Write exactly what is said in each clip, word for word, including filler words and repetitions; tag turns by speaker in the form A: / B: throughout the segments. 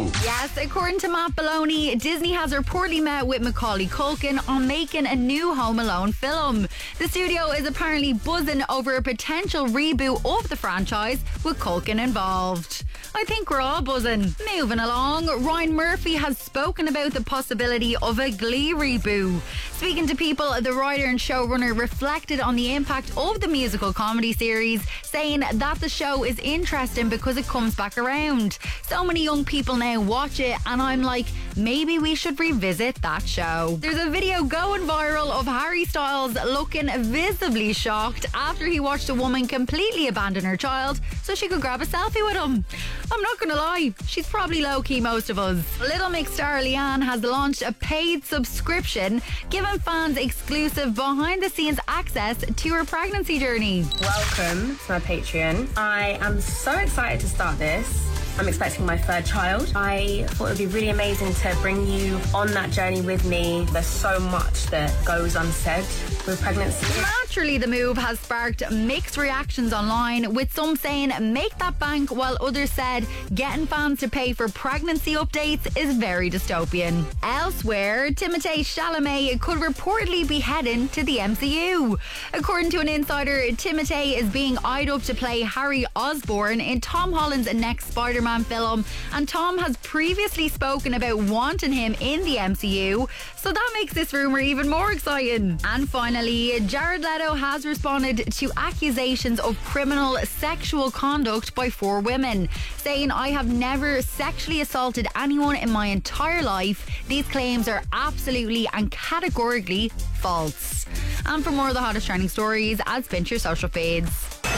A: Yes, according to Matt Maloney, Disney has reportedly met with Macaulay Culkin on making a new Home Alone film. The studio is apparently buzzing over a potential reboot of the franchise with Culkin involved. I think we're all buzzing. Moving along, Ryan Murphy has spoken about the possibility of a Glee reboot. Speaking to People, the writer and showrunner reflected on the impact of the musical comedy series, saying that the show is interesting because it comes back around. So many young people now watch it, and I'm like, maybe we should revisit that show. There's a video going viral of Harry Styles looking visibly shocked after he watched a woman completely abandon her child so she could grab a selfie with him. I'm not gonna lie, she's probably low-key most of us. Little Mix star Leanne has launched a paid subscription, giving fans exclusive behind-the-scenes access to her pregnancy journey.
B: Welcome to my Patreon. I am so excited to start this. I'm expecting my third child. I thought it would be really amazing to bring you on that journey with me. There's so much that goes unsaid with pregnancy.
A: Naturally, the move has sparked mixed reactions online, with some saying make that bank, while others said getting fans to pay for pregnancy updates is very dystopian. Elsewhere, Timothée Chalamet could reportedly be heading to the M C U. According to an insider, Timothée is being eyed up to play Harry Osborn in Tom Holland's next Spider-Man film, and Tom has previously spoken about wanting him in the M C U, so that makes this rumour even more exciting. And finally, Jared Leto has responded to accusations of criminal sexual conduct by four women, saying, "I have never sexually assaulted anyone in my entire life. These claims are absolutely and categorically false." And for more of the hottest trending stories, add Spin to your social feeds.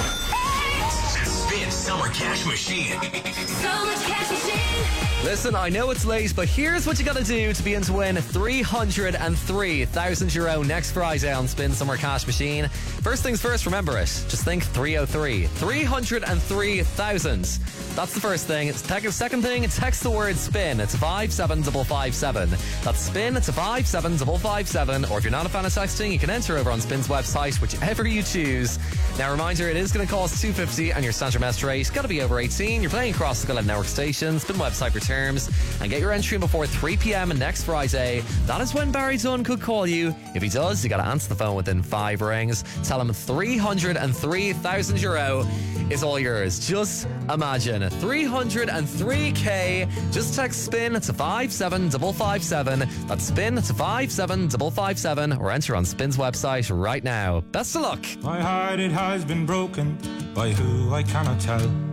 C: Spin Summer Cash Machine.
D: Summer Cash Machine.
E: Listen, I know it's late, but here's what you gotta do to be in to win three hundred three thousand euro next Friday on Spin Summer Cash Machine. First things first, remember it. Just think three oh three. three hundred three thousand. That's the first thing. Second thing, text the word SPIN. It's five seven five five seven. That's SPIN, it's five seven five five seven. Or if you're not a fan of texting, you can enter over on Spin's website, whichever you choose. Now, reminder, it is going to cost two hundred fifty dollars, and your standard message rate got to be over eighteen. You're playing across the Gillette Network stations. Spin website for terms. And get your entry in before three p.m. next Friday. That is when Barry Dunn could call you. If he does, you got to answer the phone within five rings. Tell him three hundred three thousand euro is all yours. Just imagine. three hundred three k. Just text SPIN to five seven five five seven. That's SPIN to five seven five five seven. Or enter on Spin's website right now. Best of luck.
F: My heart, it has been broken by who I cannot tell.